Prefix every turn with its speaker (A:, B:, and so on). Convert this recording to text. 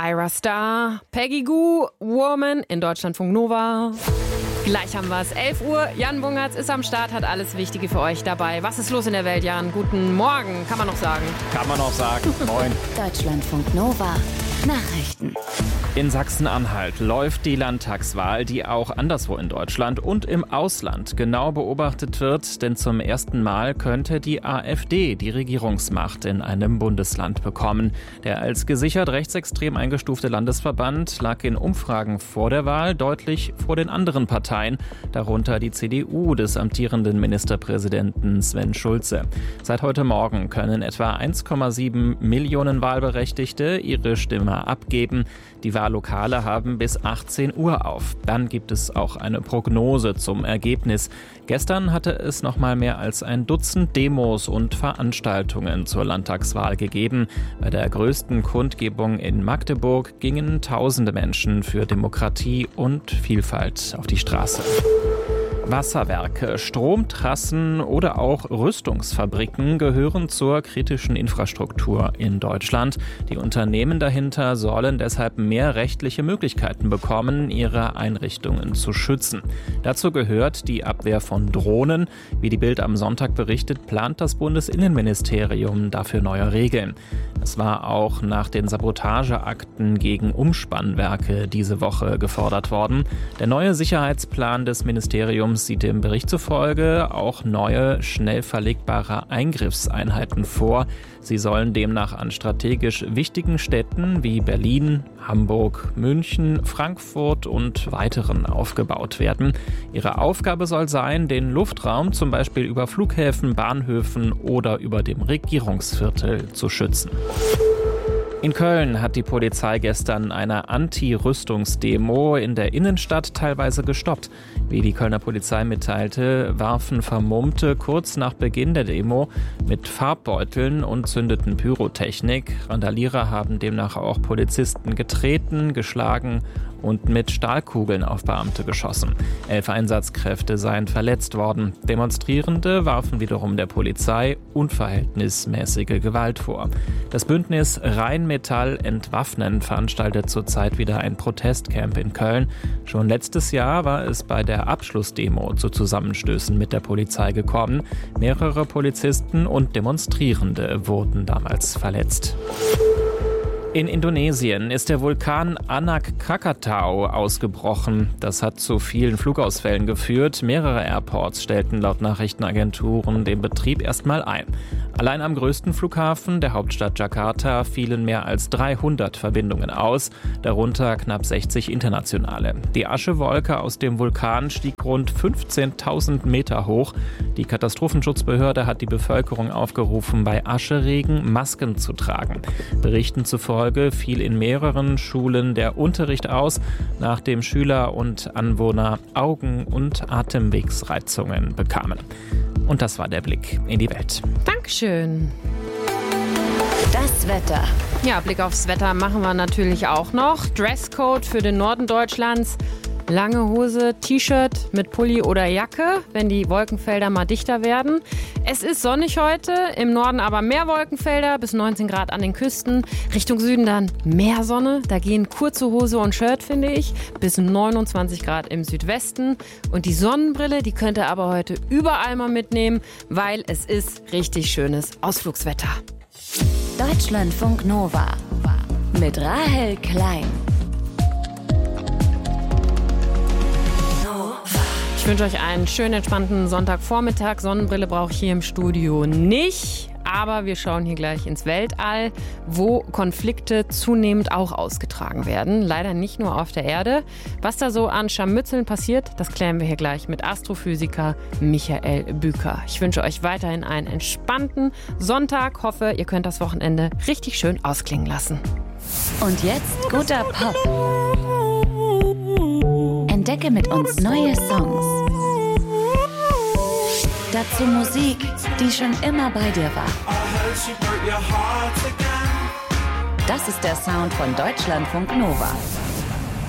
A: Ira Star, Peggy Gou, Woman in Deutschlandfunk Nova. Gleich haben wir es, 11 Uhr. Jan Bungertz ist am Start, hat alles Wichtige für euch dabei. Was ist los in der Welt, Jan? Guten Morgen, kann man noch sagen.
B: Kann man noch sagen. Moin.
C: Deutschlandfunk Nova. Nachrichten.
B: In Sachsen-Anhalt läuft die Landtagswahl, die auch anderswo in Deutschland und im Ausland genau beobachtet wird, denn zum ersten Mal könnte die AfD die Regierungsmacht in einem Bundesland bekommen. Der als gesichert rechtsextrem eingestufte Landesverband lag in Umfragen vor der Wahl deutlich vor den anderen Parteien, darunter die CDU des amtierenden Ministerpräsidenten Sven Schulze. Seit heute Morgen können etwa 1,7 Millionen Wahlberechtigte ihre Stimme abgeben. Die Wahllokale haben bis 18 Uhr auf. Dann gibt es auch eine Prognose zum Ergebnis. Gestern hatte es noch mal mehr als ein Dutzend Demos und Veranstaltungen zur Landtagswahl gegeben. Bei der größten Kundgebung in Magdeburg gingen tausende Menschen für Demokratie und Vielfalt auf die Straße. Wasserwerke, Stromtrassen oder auch Rüstungsfabriken gehören zur kritischen Infrastruktur in Deutschland. Die Unternehmen dahinter sollen deshalb mehr rechtliche Möglichkeiten bekommen, ihre Einrichtungen zu schützen. Dazu gehört die Abwehr von Drohnen. Wie die Bild am Sonntag berichtet, plant das Bundesinnenministerium dafür neue Regeln. Es war auch nach den Sabotageakten gegen Umspannwerke diese Woche gefordert worden. Der neue Sicherheitsplan des Ministeriums sieht dem Bericht zufolge auch neue, schnell verlegbare Eingriffseinheiten vor. Sie sollen demnach an strategisch wichtigen Städten wie Berlin, Hamburg, München, Frankfurt und weiteren aufgebaut werden. Ihre Aufgabe soll sein, den Luftraum zum Beispiel über Flughäfen, Bahnhöfen oder über dem Regierungsviertel zu schützen. In Köln hat die Polizei gestern eine Anti-Rüstungsdemo in der Innenstadt teilweise gestoppt. Wie die Kölner Polizei mitteilte, warfen Vermummte kurz nach Beginn der Demo mit Farbbeuteln und zündeten Pyrotechnik. Randalierer haben demnach auch Polizisten getreten, geschlagen und mit Stahlkugeln auf Beamte geschossen. 11 Einsatzkräfte seien verletzt worden. Demonstrierende warfen wiederum der Polizei unverhältnismäßige Gewalt vor. Das Bündnis Rheinmetall Entwaffnen veranstaltet zurzeit wieder ein Protestcamp in Köln. Schon letztes Jahr war es bei der Abschlussdemo zu Zusammenstößen mit der Polizei gekommen. Mehrere Polizisten und Demonstrierende wurden damals verletzt. In Indonesien ist der Vulkan Anak Krakatau ausgebrochen. Das hat zu vielen Flugausfällen geführt. Mehrere Airports stellten laut Nachrichtenagenturen den Betrieb erstmal ein. Allein am größten Flughafen der Hauptstadt Jakarta fielen mehr als 300 Verbindungen aus, darunter knapp 60 internationale. Die Aschewolke aus dem Vulkan stieg rund 15.000 Meter hoch. Die Katastrophenschutzbehörde hat die Bevölkerung aufgerufen, bei Ascheregen Masken zu tragen. Berichten zufolge fiel in mehreren Schulen der Unterricht aus, nachdem Schüler und Anwohner Augen- und Atemwegsreizungen bekamen. Und das war der Blick in die Welt.
A: Dankeschön.
C: Das Wetter.
A: Ja, Blick aufs Wetter machen wir natürlich auch noch. Dresscode für den Norden Deutschlands. Lange Hose, T-Shirt mit Pulli oder Jacke, wenn die Wolkenfelder mal dichter werden. Es ist sonnig heute, im Norden aber mehr Wolkenfelder, bis 19 Grad an den Küsten. Richtung Süden dann mehr Sonne, da gehen kurze Hose und Shirt, finde ich, bis 29 Grad im Südwesten. Und die Sonnenbrille, die könnt ihr aber heute überall mal mitnehmen, weil es ist richtig schönes Ausflugswetter.
C: Deutschlandfunk Nova mit Rahel Klein.
A: Ich wünsche euch einen schönen, entspannten Sonntagvormittag. Sonnenbrille brauche ich hier im Studio nicht. Aber wir schauen hier gleich ins Weltall, wo Konflikte zunehmend auch ausgetragen werden. Leider nicht nur auf der Erde. Was da so an Scharmützeln passiert, das klären wir hier gleich mit Astrophysiker Michael Büker. Ich wünsche euch weiterhin einen entspannten Sonntag. Hoffe, ihr könnt das Wochenende richtig schön ausklingen lassen.
C: Und jetzt guter Pop. Entdecke mit uns neue Songs. Dazu Musik, die schon immer bei dir war. Das ist der Sound von Deutschlandfunk Nova.